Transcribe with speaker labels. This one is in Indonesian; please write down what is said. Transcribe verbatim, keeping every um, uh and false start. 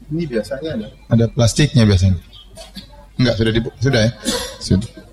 Speaker 1: Ini biasanya ada, ada plastiknya biasanya. Enggak, sudah di, sudah ya. Sudah.